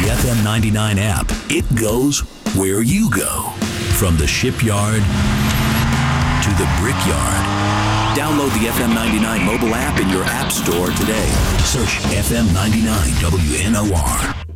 FM 99 app. It goes where you go. From the shipyard to the brickyard. Download the FM 99 mobile app in your app store today. Search FM 99 WNOR.